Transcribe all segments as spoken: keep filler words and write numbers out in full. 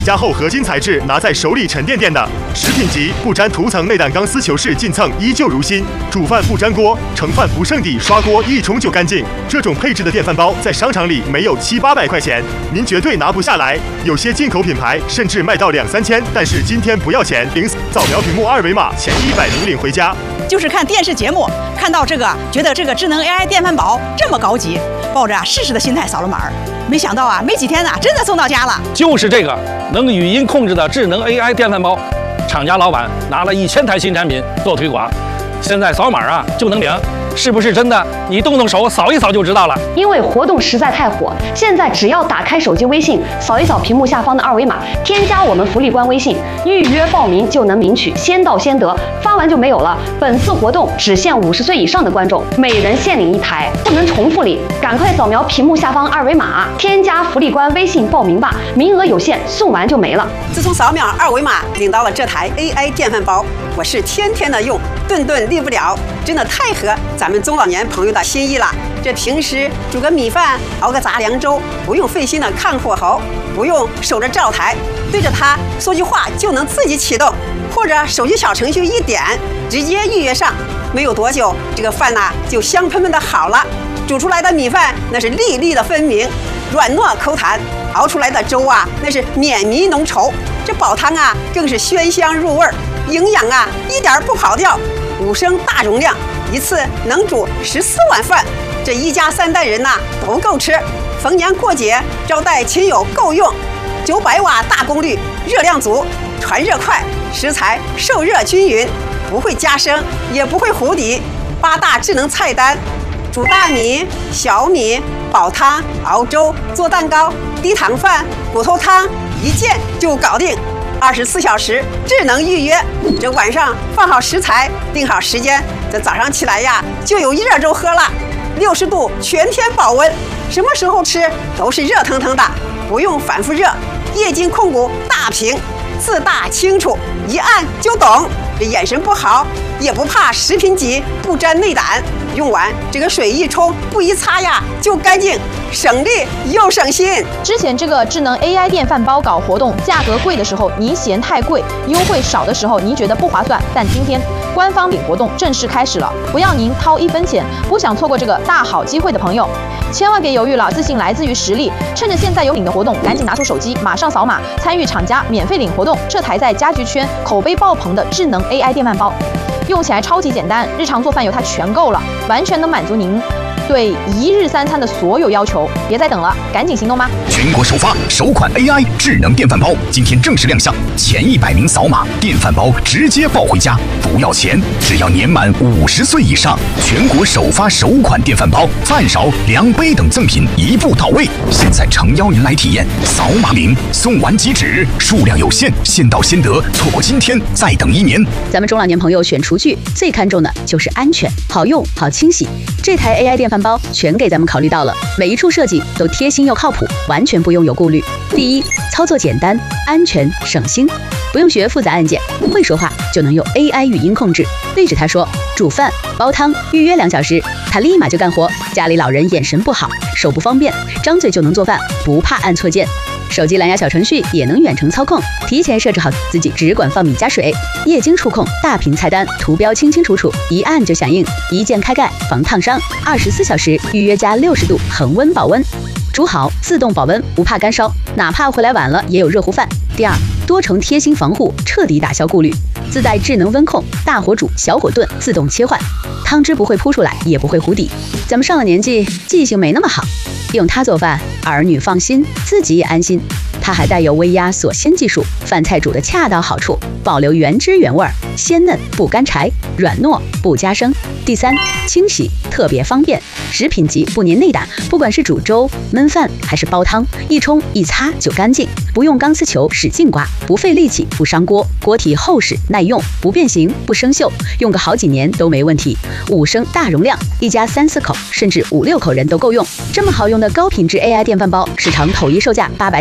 加厚合金材质，拿在手里沉甸甸的。食品级不粘涂层内胆钢丝球式进蹭依旧如新，煮饭不粘锅，盛饭不剩底，刷锅一冲就干净。这种配置的电饭煲在商场里没有七八百块钱，您绝对拿不下来。有些进口品牌甚至卖到两三千，但是今天不要钱，领扫描屏幕二维码，前一百名领回家。 就是看电视节目看到这个，觉得这个智能 A I 电饭煲这么高级，抱着试试的心态扫了码儿。没想到啊，没几天呢，真的送到家了。 就是这个能语音控制的智能 A I 电饭煲，厂家老板拿了一千台新产品做推广，现在扫码啊就能领。是不是真的？你动动手扫一扫就知道了。 因为活动实在太火，现在只要打开手机微信，扫一扫屏幕下方的二维码，添加我们福利官微信，预约报名就能领取，先到先得，发完就没有了。本次活动只限五十岁以上的观众，每人限领一台，不能重复领。赶快扫描屏幕下方二维码，添加福利官微信报名吧，名额有限，送完就没了。 自从扫描二维码领到了这台 A I 电饭煲，我是天天的用，顿顿离不了，真的太合咱们中老年朋友的心意了。这平时煮个米饭，熬个杂粮粥，不用费心的看火候，不用守着灶台，对着它说句话就能自己启动，或者手机小程序一点，直接预约上。没有多久，这个饭呐就香喷喷的好了。煮出来的米饭那是粒粒的分明，软糯口弹；熬出来的粥啊，那是绵密浓稠。这煲汤啊，更是鲜香入味儿，营养啊一点不跑掉。五升大容量，一次能煮十四碗饭，这一家三代人呐、啊、都够吃。逢年过节招待亲友够用。九百瓦大功率，热量足，传热快，食材受热均匀，不会加生，也不会糊底。八大智能菜单：煮大米、小米、煲汤、熬粥、做蛋糕、低糖饭、骨头汤，一键就搞定。二十四小时智能预约，这晚上放好食材，定好时间，这早上起来呀就有热粥喝了。六十度全天保温，什么时候吃都是热腾腾的，不用反复热。液晶控股大屏，字大清楚，一按就懂。这眼神不好也不怕食品级不沾内胆，用完这个水一冲，不一擦呀就干净，省力又省心。 之前这个智能 A I 电饭煲搞活动，价格贵的时候您嫌太贵，优惠少的时候您觉得不划算。但今天官方领活动正式开始了，不要您掏一分钱。不想错过这个大好机会的朋友，千万别犹豫了，自信来自于实力。趁着现在有领的活动，赶紧拿出手机，马上扫码参与厂家免费领活动。这台在家居圈口碑爆棚的智能 A I 电饭煲，用起来超级简单，日常做饭有它全够了，完全能满足您对一日三餐的所有要求。别再等了，赶紧行动吧！ 全国首发首款 A I 智能电饭煲，今天正式亮相，前一百名扫码，电饭煲直接抱回家，不要钱，只要年满五十岁以上。全国首发首款电饭煲，饭勺、量杯等赠品一步到位。现在诚邀您来体验，扫码领，送完即止，数量有限，先到先得，错过今天再等一年。 咱们中老年朋友选厨具最看重的就是安全、好用、好清洗。这台 A I 电饭煲全给咱们考虑到了，每一处设计都贴心又靠谱，完全不用有顾虑。第一，操作简单，安全省心，不用学复杂按键，会说话就能用 A I 语音控制，对着它说煮饭、煲汤，预约两小时，它立马就干活。家里老人眼神不好，手不方便，张嘴就能做饭，不怕按错键。手机蓝牙小程序也能远程操控，提前设置好自己只管放米加水。液晶触控，大屏菜单，图标清清楚楚，一按就响应，一键开盖防烫伤，二十四小时预约加六十度恒温保温，煮好自动保温，不怕干烧，哪怕回来晚了也有热乎饭。第二，多重贴心防护，彻底打消顾虑，自带智能温控，大火煮、小火炖自动切换，汤汁不会扑出来，也不会糊底。咱们上了年纪，记性没那么好，用它做饭，儿女放心，自己也安心。它还带有微压锁鲜技术，饭菜煮得恰到好处，保留原汁原味，鲜嫩不干柴，软糯不加生。第三，清洗特别方便，食品级不粘内胆，不管是煮粥、焖饭还是煲汤，一冲一擦就干净，不用钢丝球使劲刮，不费力气，不伤锅，锅体厚实耐用，不变形不生锈，用个好几年都没问题。五升大容量，一家三四口甚至五六口人都够用。这么好用的高品质 A I 电饭煲，市场统一售价八百九十九元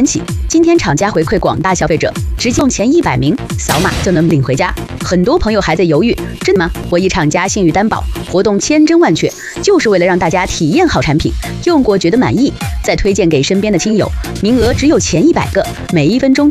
元起，今天厂家回馈广大消费者，直接用前一百名扫码就能领回家。很多朋友还在犹豫，真的吗？我一厂家信誉担保，活动千真万确，就是为了让大家体验好产品，用过觉得满意，再推荐给身边的亲友。名额只有前一百个，每一分钟